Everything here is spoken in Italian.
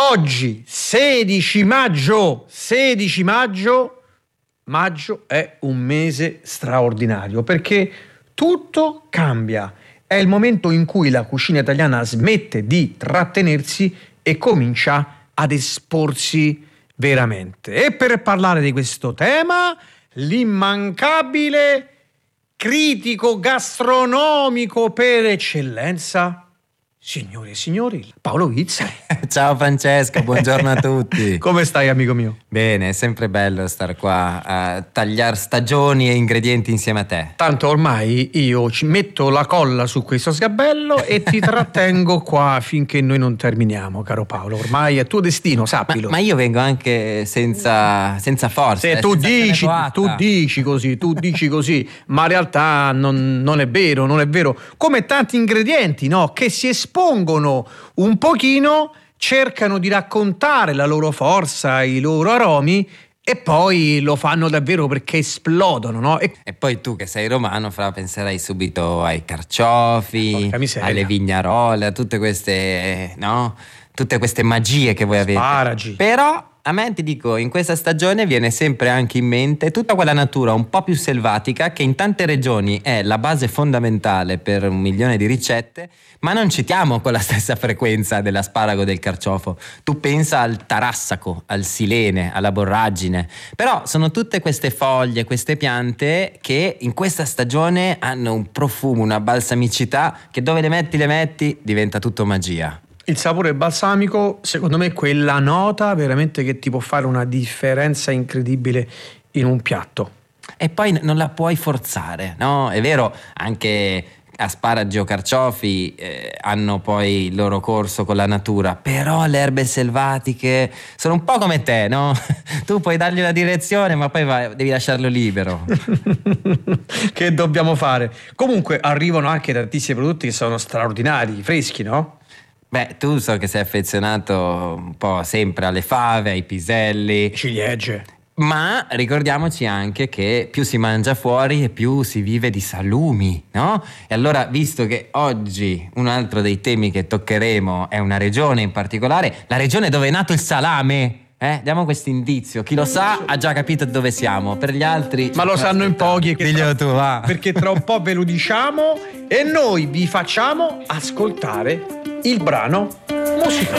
Oggi 16 maggio, maggio è un mese straordinario perché tutto cambia. È il momento in cui la cucina italiana smette di trattenersi e comincia ad esporsi veramente. E per parlare di questo tema, l'immancabile critico gastronomico per eccellenza, signore e signori, Paolo Vizza. Ciao Francesco, buongiorno a tutti. Come stai, amico mio? Bene, è sempre bello star qua a tagliare stagioni e ingredienti insieme a te. Tanto ormai io ci metto la colla su questo sgabello e ti trattengo qua finché noi non terminiamo, caro Paolo. Ormai è tuo destino, sappilo. Ma io vengo anche senza forza. Se tu dici così, ma in realtà non è vero, non è vero. Come tanti ingredienti, no? Che si espongono un pochino, cercano di raccontare la loro forza, i loro aromi e poi lo fanno davvero perché esplodono, no? E poi tu che sei romano, penserai subito ai carciofi, alle vignarole, a tutte queste, no? Tutte queste magie che voi avete. Sparagi. Però a me, ti dico, in questa stagione viene sempre anche in mente tutta quella natura un po' più selvatica che in tante regioni è la base fondamentale per 1 milione di ricette, ma non citiamo con la stessa frequenza dell'asparago e del carciofo. Tu pensa al tarassaco, al silene, alla borragine. Però sono tutte queste foglie, queste piante che in questa stagione hanno un profumo, una balsamicità che dove le metti diventa tutto magia. Il sapore balsamico, secondo me, è quella nota veramente che ti può fare una differenza incredibile in un piatto. E poi non la puoi forzare, no? È vero, anche asparagi o carciofi hanno poi il loro corso con la natura, però le erbe selvatiche sono un po' come te, no? Tu puoi dargli una direzione, ma poi devi lasciarlo libero. Che dobbiamo fare? Comunque arrivano anche tantissimi prodotti che sono straordinari, freschi, no? Beh, tu so che sei affezionato un po' sempre alle fave, ai piselli, ciliegie. Ma ricordiamoci anche che più si mangia fuori e più si vive di salumi, no? E allora, visto che oggi un altro dei temi che toccheremo è una regione in particolare, la regione dove è nato il salame, diamo questo indizio. Chi lo sa ha già capito dove siamo, per gli altri... Ma lo sanno in pochi. Diglielo tu, va. Perché tra un po' ve lo diciamo e noi vi facciamo ascoltare il brano musicale.